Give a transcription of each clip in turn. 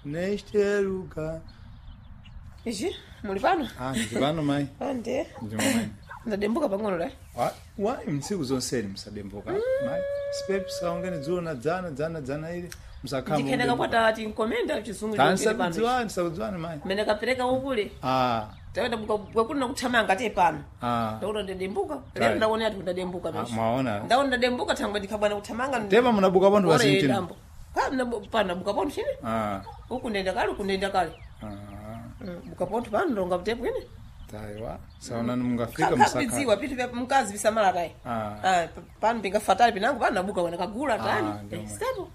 nesteruka. Ishi, muli pano? Ndipano mai. Ande. Ndimai. Ndadembuka pang'ono la. Wa msiku zonseni msadembuka. Mai. Spep saungani dzona dzana ile. Msakhamu. Ndikenda kapata ati nkomenda chizungu chili pano. Sakudzwani mai. Mene kapereka ukule. Tawenda kuna kuthamanga te pano. Ndaona ndadembuka. Lero ndaona ati ndadembuka mesha. Maona. Ndaona ndadembuka thangwe ndikhabana kuthamanga. Tema munabuka bantu basintini. Pana buka ponto chini? Huku ndenda kale. Buka ponto pano ndonga mtepo ine. Taiwa. Saona mungafika msaka. Kabiziwa vitu vya mkazi visamala kai. Pano pinga fatali pinangu pano nabuka wana kagula tani. Stebo.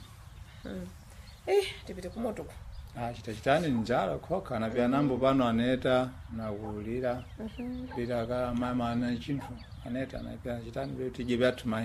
Tipite kumoto. Chitachitani njala koka na pia nambo pano aneta na kulira. Pita ka mama ana chinthu aneta na pia chitani bwe tije byatu mai.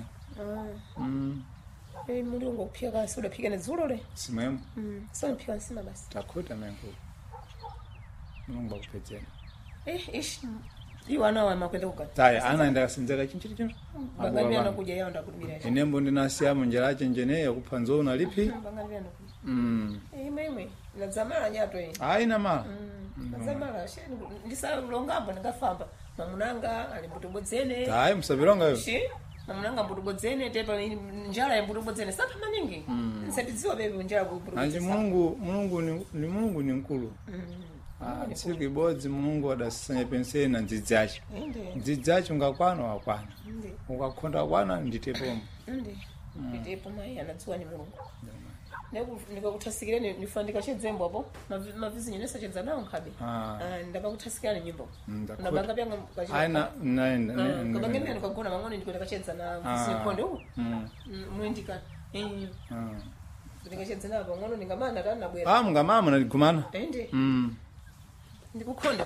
Mulungu kupika kasi udapika nezulo le. Simwemu. So mpika nsima basi. Takuta mengu. Mulungu akupedzeni. Ish. Iwana wa makwenda kukata. Taya anaenda kasinzeka chinchiri. Bangamia nakuja yao ndakudumira. Inembo ndinasiya munjira chenjene yakuphanzo una lipi? Bangamia nakuja. Imwe. Lazamala nyato ine. Haina mala. Lazamala ndisalongamba ndingafamba. Mamunanga ali mbutobodzene. Hayi msabironga yo. Mamunanga mbutobodzene tepa njala ya mbutobodzene sapa maningi. Nsatiziwa bebe njala kubutobodzene. Anji Mungu ni nkulu. Siku ibodzi Mungu adasanya penseni na ndzidzacho. Ndzidzacho ngakwana wakwana. Ukakhonda kwana nditepombo. Nditepo mai anadziwa ni Mulungu. Ndikakuthasikira ndifandika chedzembo apo mavizi nyinesa chedza nawo nkhabe. Ndakakuthasikira nyimbo. Ndabanga byanga kachita. Haina naenda. Kabanga mimi nikagona mang'ono ndikwenda kachedza na vizi nkonde uko. Mwendika. Ndikachedza nawo mang'ono ningamana tani nabwera. Mungamama naligumana. Ende. Ndikukhonda.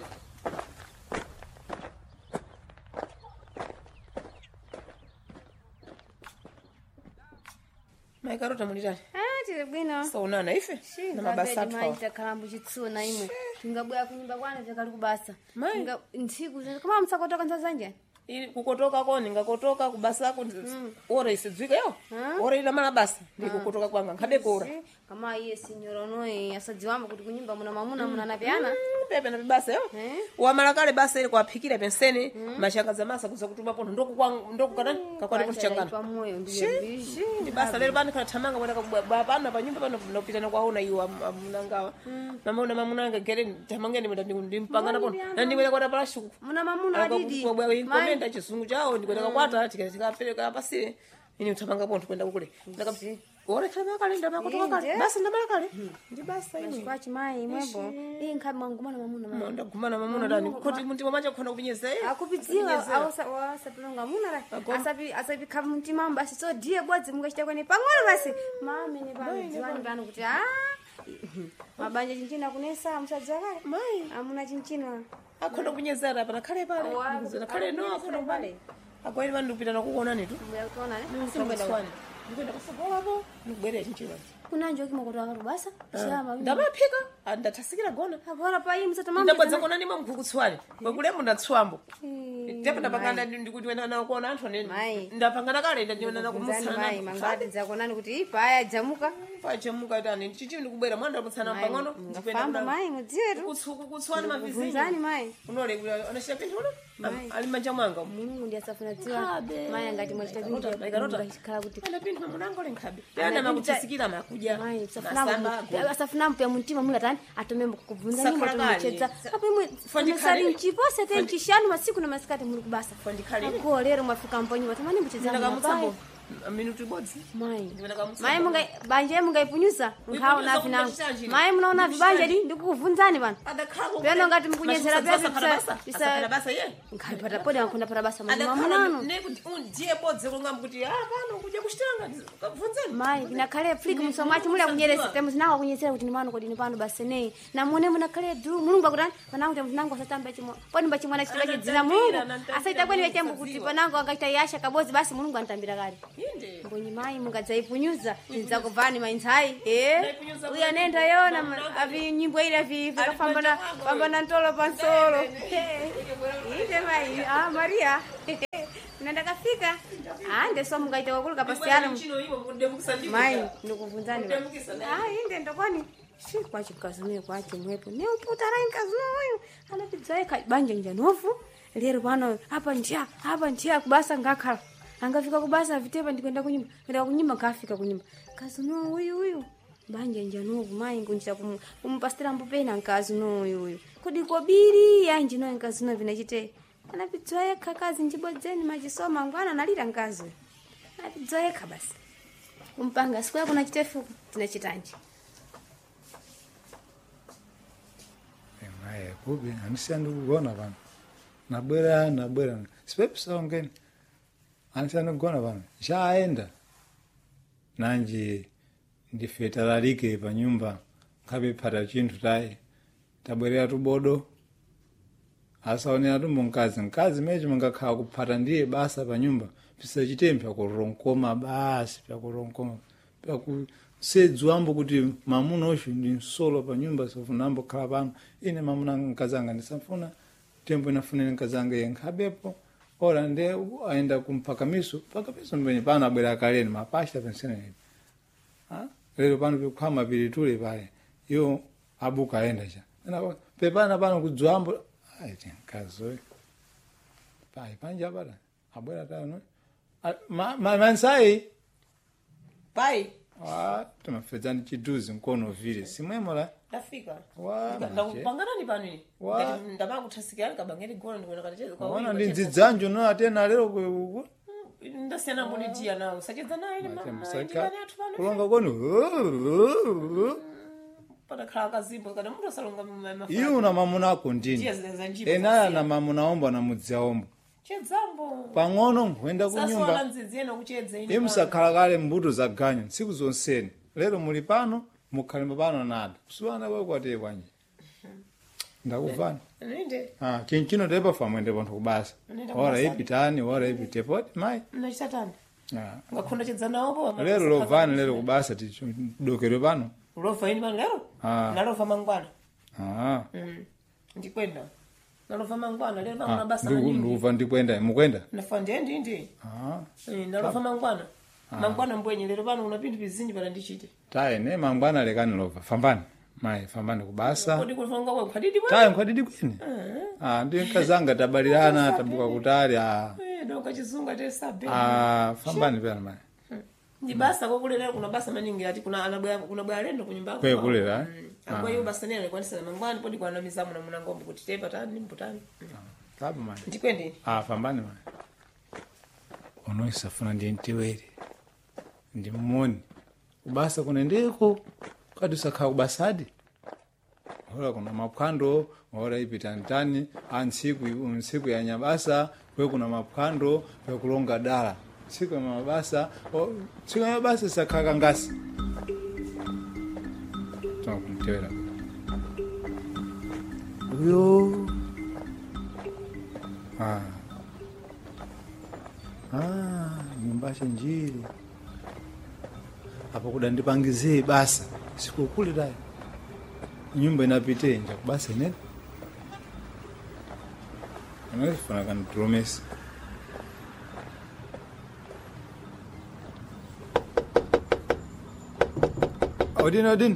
Maikarota mulitani? Tiri bwino. Saunana ife? Na mabasa atwa. Maita kalambu chitsuna imwe. Tingabwera kunyumba kwana tikali kubasa. Tinga ntsiku kama msakotoka nzazanje? Kukotoka ko ningakotoka kubasa ko ora isidzwika yo. Ora ina mala basa ndikukotoka kwanga nkhabe kora. Kama iye sinyoro noe asadziwamba kuti kunyumba muna mamuna muna napiana. Pepe na basa yo. Wamala kale basa ile kwaphikira penseni mashaka za masa kuza kutuma pono ndokukana kakwani kuti changana. Pamoyo ndiye ndi basa lero bani kana thamanga mwenda bana pa nyumba pano ndopitana kwaona iwo amunangawa. Mamuna mamunanga gere thamangeni mwenda ndimpangana pono. Na ndimwenda kwa parashuku. Muna mamuna adidi. Nda chisungu chao ndikwenda kwakwata tikapeleka pasi ini uthamanga ponto kwenda kule ndakapsi ora khala kalenda makotoka kale basi ndamala kale ndi basa ini kwachi mai mwebo iyi nkhabe mangumana mamuna ndagumana mamuna dani kuti mtima manje khona kupinyeza akupidziwa awasapilonga muna la asapi khabe mtima basi so die bwadzi mungachita kwene pang'ono basi mame ne bani dziwani bani kuti mabanja chinchina kunesa msadza kale mai amuna chinchina akhona kunyezera pana khale pale khale no akhona pale akweli vanhu kupita nakuona netu muyakuona ne simbona ndikwenda kusobola po ndibwere chinchira kuna njoki makoto akubasa shama ndamaphika ndathasikira gona agora pa iyi msatama ndabadza kona ni mamkhukutswani kwakulemo ndatswambo tepa ndapangana ndikuti wena na kuona anthu nene ndapangana kale ndanyona na kumusana mai mangati dzakonani kuti ipa aya jamuka pajamuka tani chichi ndikubwera mwanda mutsana pang'ono ndipenda mai mudzietu kutswani mavizinyo mvunzani mai unole anashia pinthu ali manja mwanga Mungu ndiye asafuna dziwa mai angati mwachita vindu ngachikhala kuti ana pinthu munango lenkhabe tena makutsikira makuja mai asafuna mpya mtima mwinga tani atomemba kukubvunza ni moto mchedza apo imwe fandikali nchipose tenchishanu masiku na masikati muri kubasa fandikali ko lero mwafika mponyi tamani mchedza ndakamutsambo minuti bodzi mai munga banje munga ipunyusa nkhawo na vinangu mai munaona vibanje ndi ndikukuvunzani bana peno ngati mkunyezera bisa basa ye ngapata podi ankhona para basa mamunano ne kuti undiye bodzi kulungamba kuti pano kuja kushitanga kuvunzani mai inakhale Afrika msomachi muli akunyeresa temu zinawo akunyezera kuti ndimano kodi ndipano basa nei na muone munakhale du mulungu akutani panangu temu zinangu asatamba chimo podi mbachimwana chitikaje dzina mulungu asaita kwani wechembu kuti panangu angaita yasha kabozi basi mulungu antambira kale mbonyi mai mungadzaipunyuza ndzakuvani mainzai uya nenda yona avi nyimbo ile avi vakafamba ntolo pansolo inde mai Maria nenda kafika ndeso mungaita wakulu kapasiana mai ndikuvunzani inde ndokoni si kwachi mkazunuyo kwachi mwepo neuputarai mkazunuyo anapidzaeka banja njanofu lero pano apa ntia kubasa ngakhala angafika kubasa vitepa ndikwenda kunyumba kafika kunyumba kazunuyo uyu banja njanofu mai ngunjira kumpastira mbupena nkazunuyo uyu kodi kobiri yanji no nkazunuyo vinachite anapidzaeka kazi njibodzeni machisoma ngwana nalira nkazi anapidzaeka basi kumpanga siku yako na chitefu tinachitanje maye kubi anisiyandi kugona pano nabwera sipepusongeni anisiyandi kugona pano chaenda nanji ndife talalike pa nyumba khabe phata chinthu tayi tabwerera tubodo asaonera tumbo mkazi mechi mungakhala kuphata ndiye basa pa nyumba pisachite mpyakuronkoma basi pyakuronkoma pyakusedzwambo kuti mamuna osho ndi msolo pa nyumba sofunambo khala pano ine mamuna nkazanga ndisamfuna tembo inafunire nkazanga yenkhabepo ora nde aenda kumpakamiso mbenye pano abwera kaleni mapasha pensene lero pano pikhama pilitule pale iyo abuka aenda cha pepana pano kudzwambo aiti nkazoe pai panja bada abwera tano mansai pai tunafedzani chiduzi mkono vile simwemola ndafika Wa, ndakupangana ni pano ini Wa. ndamanga kuthasikira kabangeni gona ndikuona katacheza kwa ona ndi nzidzanjo no atena lero ndasiyana mboni dia nawo sachedza naye ni mama kulonga koni pada khala kazimbo kana mtu asalonga mama iyo una mamuna ako ndini dia zile njibo enaya na mamuna ombo na mudziaombo chedzambo pang'ono nkuenda sasa kunyumba wala nzidziyena kuchedza ini imsakhala kale mbuto za ganyo tsiku zonseni lero muli pano mukhalimba pano nada kusuwana kwakwateye kwanje ndakuvana ninde chinchino tepa famwende panthu kubasa Nenda ora kubasa. ipitani ora ipitepo mai mnachitani ngakhonda chedza nawo po lero lovani lero kubasa tidokere pano lova ini pano lero Ah. nalova mangwana Ah, ndikwenda nalova mangwana lero mangwana basa maningi ndikuva ndikwenda mukwenda nafa ndi nalova mangwana mangwana mbwenye lero pano unapindu pizinji pala ndichite tayi ne mangwana lekani lova fambani mai fambani kubasa kodi kulifanga kwa khadidi bwana tayi nkhwadidi kwini ndi nkazanga tabalirana tabuka kutali doka chizunga te sabe fambani pena mai ndi basa kwa kule lero kuna basa maningi ati kuna bwa lendo kunyumba kwe kulera kwa hiyo basa nene kwa nisa mangwana podi kwa na mizamu na muna ngombe kuti tepa tani mputani tabu mai ndikwende fambani mai unoisafuna ndi ntiwere ndi mmoni kubasa kunendeko kadi usakhala kubasadi ora kuna maphwando ora ipitantani ntsiku ya nyabasa kwe kuna maphwando kwe kulonga dala tsiku ya mabasa tsiku ya mabasa isakhala kangasi takumtewera uyo nyumbashe njiri apo kudandipangizie basa sikukule tayo nyumba inapite nja kubasa inene anazifuna kanipromesi odini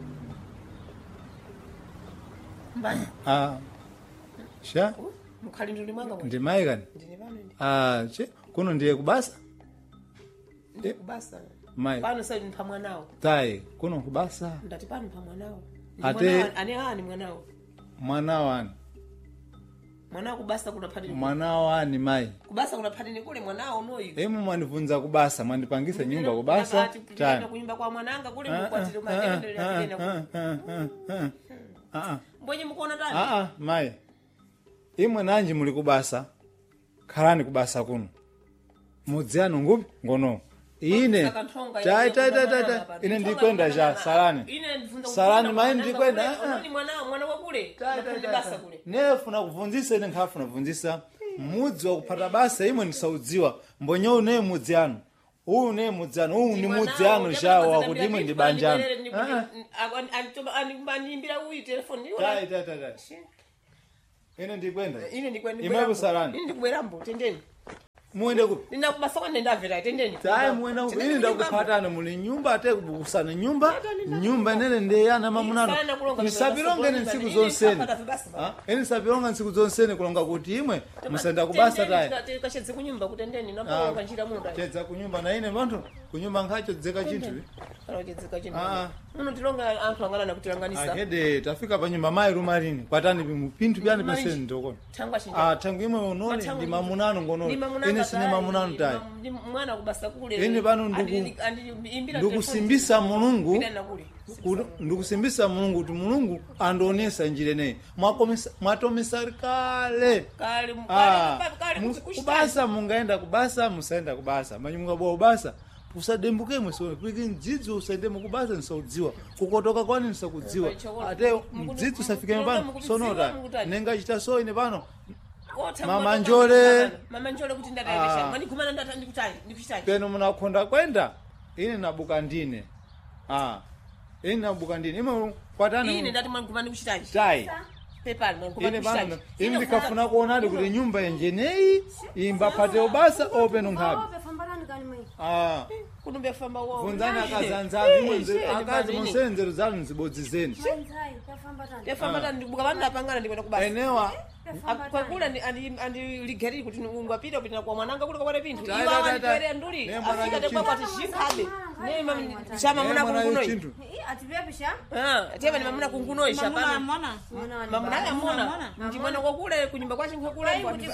mbani sha mkhali nduli mwanga ndi mai kani ndine pano ndi che kuno ndiye kubasa ndi kubasa mai pano sasa mpha mwanawo tayi kuno kubasa ndati pano mpha mwanawo Ate- ani mwanawo mwana wani mwanawo kubasa kuna phatini mwana wani mai kubasa kuna phatini kule mwanawo noyi emu mwandibvunza kubasa mwandipangisa nyumba kubasa tani kunyumba kwa mwananga kule mkwatiro makende mbonye mukona tani mai imwe nanji muli kubasa khalani kubasa kuno mudzi anu ngupi ngono ine ine ndikwenda ja salani mai ndikwenda mwana wa kule basa kule nefuna kuvunzisa ine nkhafuna kuvunzisa mudzi wa kuphata basa imwe ndisaudziwa mbonyo une mudzi anu uyu ne mudzi anu uyu ni mudzi anu jawa kuti imwe ndi banja anu andimbira uyu telefoni ine ndikwenda ine ndikwenda imwe kusalani ndikubwerambo tendeni muende kupi ndinakubasa kwani ndavera tendeni tayi muenda kupi ini ndakuphatana muli nyumba ate kubukusana nyumba inene ndeyana mamunano nisapilongeni ntsiku zonsene eni sapilonga ntsiku zonsene kulonga kuti imwe musenda kubasa tayi kachedze kunyumba kutendeni napolonga njira munda chedza kunyumba na ine vantu kunyumba nkhacho dzeka chinthu kachedzeka chinthu muno tilonga anthu angana kutilanganisa ahede tafika pa nyumba mai rumarini kwatani mupintu pyani penseni ndokona thangwa chinja thangu imwe unoni ndi mamunano ngono ine sine mamunano tayi mwana kubasa kule ine pano ndikusimbisa mulungu ndikusimbisa mulungu kuti mulungu andionesa njira ineyi mwatomesa kale kubasa mungaenda kubasa musaenda kubasa manyumga bwa ubasa usadembuke mweso piki mdzidzi usaende mukubasa nisaudziwa kukotoka kwani nisakudziwa ate mdzidzi usafike pano sonota nenga chita so ine pano mama njole kuti ndataendesha mani kumana ndikutali ndikuchitaji peno munakhonda kwenda ine nabuka ndine ine nabuka ndine ime kwatani ine ndati mani kumana ndikuchitaji tayi pepani mani kumana ine pano ndikuchitaji ine ndikafuna kuonadi kuti nyumba yenjeneyi imba phate ubasa openo nkhabi kunumbe famba wo vunzani akazanzavi akazi musenzero zanu nzibodzizeni yafamba tani ndikubuka vanhu apangana ndikwenda kubasa enewa kwakula andiligeriri kuti ungapita kupita kwa mwananga kuli kwapata pinthu Dai, iwa dai, dai, wandipere dai. nduli Ne mwana afika chintu. tekwapati zhikhabe chama muna kungunoyi chintu tiyema ni mamuna kungunoyi shapana Mwana. mamuna yamuna ndi mwana kwakule kunyumba kwachi nkwakule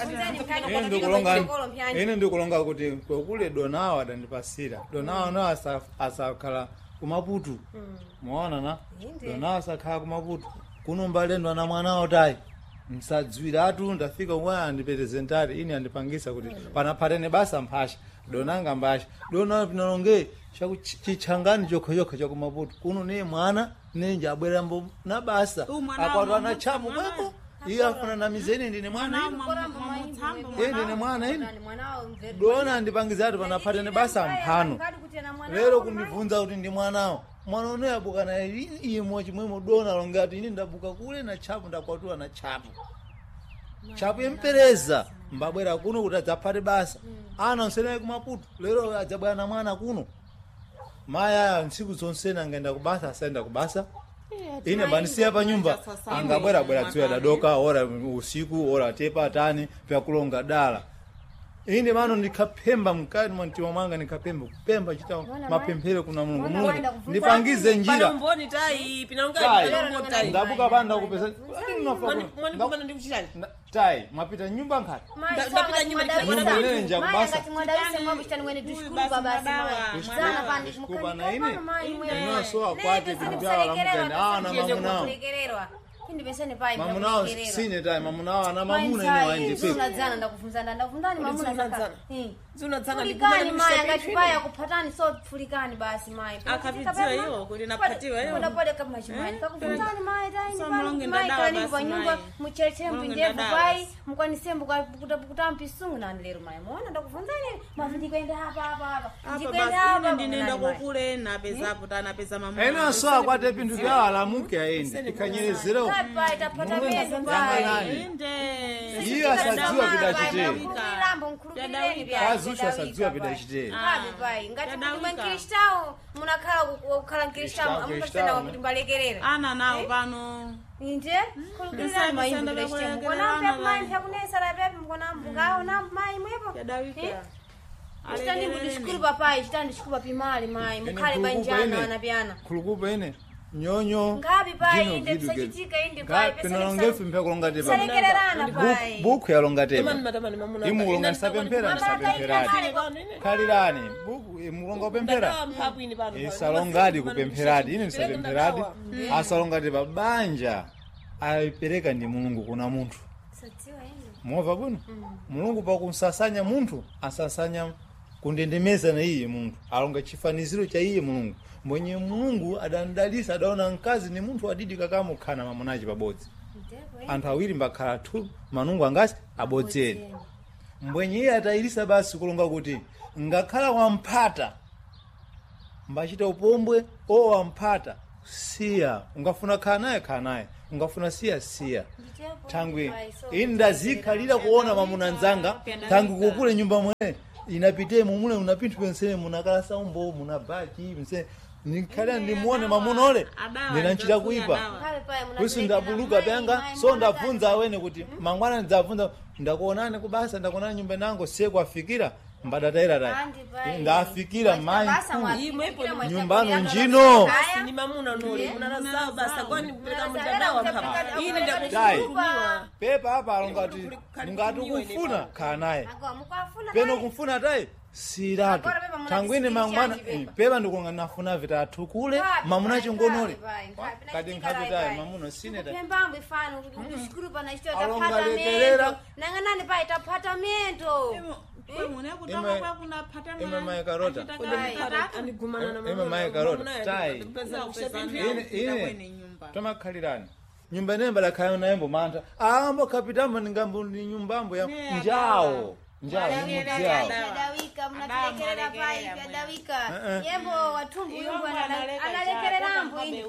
ine ndikulonga kuti kwakule donawa adandipasira donawa no asakhala kumaputu muona na donawa asakhala kumaputu kunombalendwa na mwanawo tayi msadziwira atu ndafika umwe andiperezentari ini andipangisa kuti panaphatene basa mphasha donanga mbasha dona pinalonge chichangani chokhochokho chakumaputu kuno ne mwana nenje abwera mbo na basa akwatwa na chapo kweko iye afuna na mizeni ndine mwana ndine mwana ini dona andipangizatu panaphatene basa mphano lero kundibvunza kuti ndi mwanawo mwana uno yabuka na imo chimwemo dona longati ini ndabuka kule na chapo ndakwatula na chapo yempereza mbabwera kuno kuti adzaphate basa ana nsene kumaputu lero adzabwera na mwana kuno maya ntsiku zonse nangaenda kubasa asaenda kubasa ine bandisiya pa nyumba angabwera dziwa dadoka ora usiku ora tepa tani pyakulonga dala ine mano ndikapemba mkati mwa mtima mwanga nikapemba kupemba chita mapemphere kuna Mulungu ndipangize njira mboni tai pinalonga tai ndabuka panda kupesa mwani kumana ndikuchitani tai mwapita nyumba nkati ndapita nyumba nyumba nene nja kubasa kuba na ine ino so akwate kubyala la mtenda na mamunao mamunao sine tai mamunao ana mamuna ine waende pepe unadzana ndakufunzana ndakufundani mamuna Zunadzana. zunadzana fulikani mai ngachipaya kuphatani so fulikani basi mai Akapidziwa hiyo kuti naphatiwa hiyo. unapole kama machimani kakufunzani mai So dai mulonge mai ndadawa kani basi kwa nyumba mai. mucheche Mulonge mbindevu ndadawa pai basi. mkwanisembu kukuta mpisungu na lero mai muona ndakufunzani mavindi kwenda hapa Apa ndikwenda basi hapa ndinenda kokule napeza puta napeza mama. ena so akwate pintu bya alamuke aende ikanyerezero pai tapata mezi pai Inde. iye asadziwa bidachite mkulirambo mkulukireni bya kazusha asadziwa bidachite Kabe pai ngati kumwe kristao munakhala kukhala kristao amupasena wakuti mbalekerera Ana nawo pano. Inje kulukirira mai ndileshte mukona mpe mai mpyakunesa la pepe mukona mbukao na mai mwepo Yadawika. Chitandi ndishukuru papai chitandi shukuru pimali mai mukhale banjana na piana khulukupa ine nyonyo ngapi pai Jino inde vidu bisachitika inde pai pinalongefu mpya kulonga tepa salekererana pai buku yalonga tepa Tamani matamani mamuna imulonga nisapemphera nisapempherani khalirani buku imulonga upemphera mpapwini pano isalongadi kupempheradi ine nisapempheradi asalongati pa banja ayipereka ndi mulungu kuna munthu satsiwa inde mova bwino mulungu pakumsasanya munthu asasanya kundendemeza na iye munthu alonga chifaniziro cha iye mulungu mwenye mulungu adandalisa adaona mkazi ni munthu adidi kakamukhana mamunachi pabodzi anthu awiri mbakhala tu manungu angasi abodzeni mbwenye iye atayilisa basi kulonga kuti ngakhala wamphata mbachita upombwe o wamphata siya, ungafuna khala naye ungafuna siya thangwi ini ndazikhalira kuona mamuna nzanga thangwi kukule nyumba mwene inapitemo mule unapinthu pensene munakalasa umbo munabaki mse nikhala ndimuone mamuna ole ndinanchita kuipa kusi ndabuluka penga so ndabvunza awene kuti mangwana ndabvunza ndakuonani kubasa ndakuonani nyumba nango siye kwafikira mbadataira tai ndafikira mai nyumbano njino ni mamuna nole munanasawa basa kwani kupeleka mtandao mpaka ili ndakufunyiwa pepa hapa alongati ngati kufuna khala naye peno kufuna tai siratu thangwini mangwana pepa ndikunga nafuna vitatu kule mamuna chingonole kati nkhapitai mamuna sine tai pembambo ifano kushukuru pana isto alongalekelera nanganani pa itapatamento Ime mae karota. Ime mae karota. Tai. Ine. Toma khalirani. Nyumba nemba la khayo naembo manta. Ambo kapitamba ningambo ni nyumbambo ya njao. Njao ni mjao. Dawika mnapelekelera pai ya dawika. Yembo watumbu yumbu analekelera ambo ini.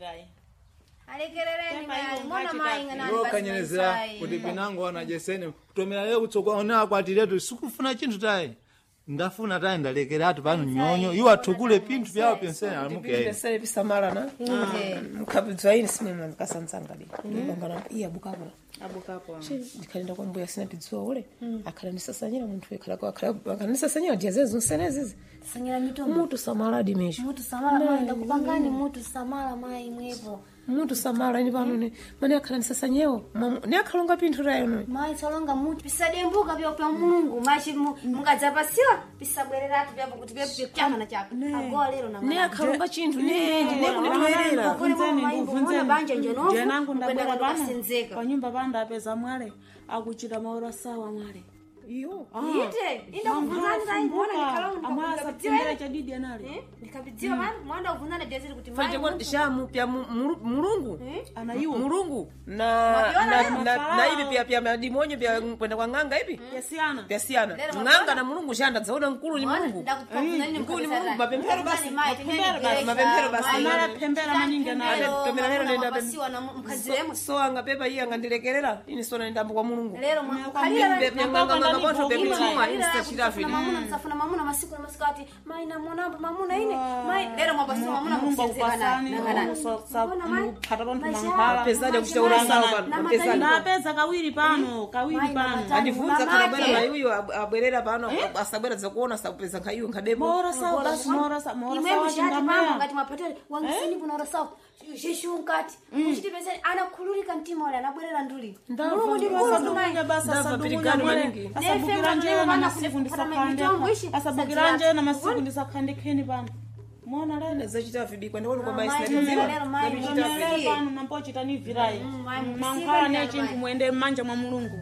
Alekeleleni mai mona mai ngana yo kanyelezera kuti pinango ana jesene kutomera leo kutsogwa ona akwatiretu sikufuna chinthu tai ndafuna tai ndalekeratu pano nyonyo iwo athukule pinthu vyawo pensene alimuke pensene pisamala na mkhabizwa ini sinema mkasanzanga di bangana iya bukapula abukapo ndikhalenda kwa mbuya sina pidziwa ule akhalandisasanyira munthu ekhala kwa akhalandisasanyira diazezo nsenezizi sanyira mitombo mutu samala dimesho mutu samala mai ndakupangani mutu samala mai mwepo mutu samala ini pano ne mani akhalandisasanyeo ne akhalonga pinthu rayo no mai salonga mutu pisadembuka bya pa Mulungu machi mungadzapasiwa pisabwereratu bya kuti bya chama na chapa agoa lero na ne akhalonga chinthu ne kunitoerera kunzeni banja njeno jenangu ndabwera basenzeka pa nyumba panda apeza mwale akuchita maora sawa mwale iyo ite inda kuvunana ngona nikalonga amasa tembera cha didi anale nikapidziwa bana mwanda kuvunana jaziri kuti fanje kwa shamu pya mulungu anaiwa mulungu na ipi pya madimonyo pya kwenda kwa nganga ipi yasiana pyasiana nganga na mulungu shanda zaona nkulu ni mulungu nkulu ni mulungu mapempero basi mapempero basi anala pembera maninga nale tomera lero nenda basiwa na mkaziremo so anga pepa hii anga ndilekerera ini sona ndambo kwa mulungu lero nganga maboto bebitumwa ini sitashirafi mamuna msafuna mamuna masiku na masikati mai na mwanambo mamuna ine mai lero mabasiwa mamuna msenzeka na pata bantu mankhala pesade kushtaura sawa pesade na pesa kawiri pano andivunza kana bwana maiyo abwerera pano asabwera zakuona sapeza nkaiyo nkademo mora sawa basi mora sawa chingamama ngati mapatele wangisini kuna ora sawa jeshungati uchiti pesa anakhululika mtima wala anabwerera nduli mulungu ndi kusadunya basa sadunya mwene asabukira njena na masiku ndisakhande asabukira na masiku ndisakhande pano mona lene zachita fibikwa ndiko kwa maisha nzima pano nampochita ni virai mankhala ne chintu muende manja mwa mulungu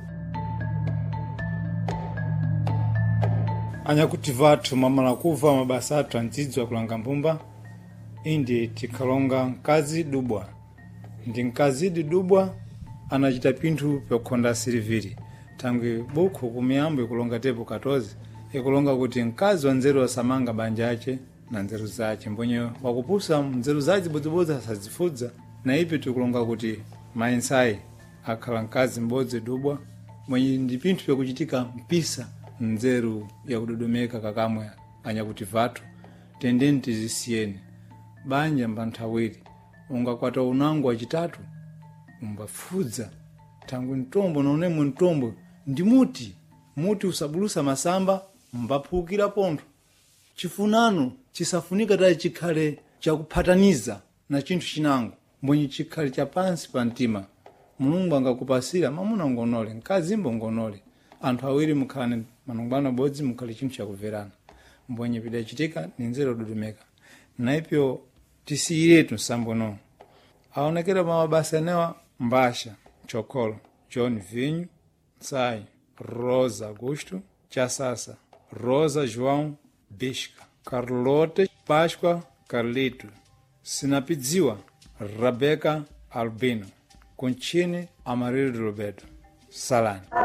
anyakuti vathu mamala kuva mabasa athu andzidzwa kulanga mbumba indi tikhalonga mkazi dubwa ndi mkazidi dubwa anachita pinthu pyokhonda siliviri thangwi bukhu kumiyambo ikulonga tepo 14 ikulonga kuti mkazi wa nzeru asamanga banja ace na nzeru zace mbonye wakupusa nzeru zace bodzibodzi asazifudza na ipi tikulonga kuti mainsayi akhala mkazi mbodzi dubwa mwenye ndi pinthu pyakuchitika mpisa nzeru yakudodomeka kakamwe anyakuti vathu tendeni tizisiyeni banja mbanthawiri ungakwata unango wachitatu umbafudza thangwi mtombo naonemwe mtombo ndi muti usabulusa masamba mbaphukira pontho chifunano chisafunika tayi chikhale chakuphataniza na chinthu chinango mbonye chikhale chapansi pa mtima mulungu angakupasira mamuna ngonole mkazi mbongonole anthu awiri mukhalane manongwana bodzi mukhale chinthu chakuverana mbonye pidachitika ni nzeru dodomeka naipyo tisiyiretu sambono aonekera mabasa enewa mbasha chokolo John Vinho Sai Rosa Augusto Chasasa Rosa João Bisca Carlote Páscoa Carlito Sinapidziwa Rabeca Albino Conchine Amarildo Roberto Salani